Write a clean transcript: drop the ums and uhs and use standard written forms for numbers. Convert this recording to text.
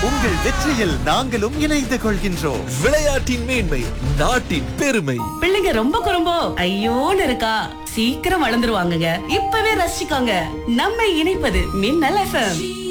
உங்கள் வெற்றியில் நாங்களும் இணைந்து கொள்கின்றோம். விளையாட்டின் மேன்மை, நாட்டின் பெருமை. பிள்ளைங்க ரொம்ப குறும்போ ஐயோன்னு இருக்கா, சீக்கிரம் வளர்ந்துருவாங்கங்க. இப்பவே ரசிச்சுக்கோங்க. நம்மை இணைப்பது மின்னல் FM.